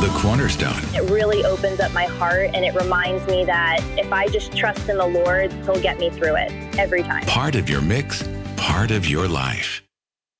The Cornerstone. It really opens up my heart, and it reminds me that if I just trust in the Lord, He'll get me through it every time. Part of your mix, part of your life.